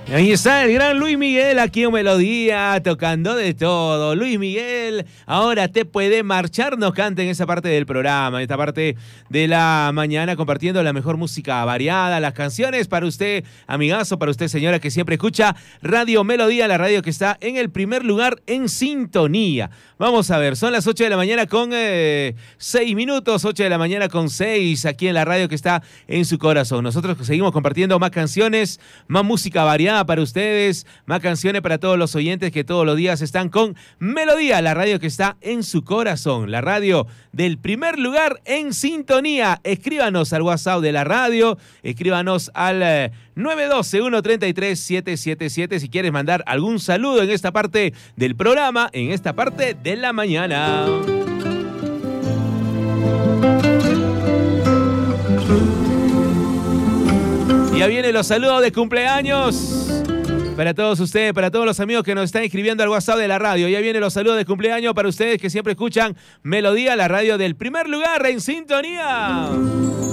Ahí está el gran Luis Miguel aquí en Melodía, tocando de todo. Luis Miguel, ahora te puede marchar, nos canta en esa parte del programa, en esta parte de la mañana, compartiendo la mejor música variada, las canciones para usted, amigazo, para usted, señora, que siempre escucha Radio Melodía, la radio que está en el primer lugar en sintonía. Vamos a ver, son las 8 de la mañana con 6 minutos, 8 de la mañana con 6, aquí en la radio que está en su corazón. Nosotros seguimos compartiendo más canciones, más música variada para ustedes, más canciones para todos los oyentes que todos los días están con Melodía, la radio que está en su corazón, la radio del primer lugar en sintonía. Escríbanos al WhatsApp de la radio, escríbanos al 912-133-777 si quieres mandar algún saludo en esta parte del programa, en esta parte de la mañana. Ya vienen los saludos de cumpleaños para todos ustedes, para todos los amigos que nos están escribiendo al WhatsApp de la radio. Ya vienen los saludos de cumpleaños para ustedes que siempre escuchan Melodía, la radio del primer lugar en sintonía.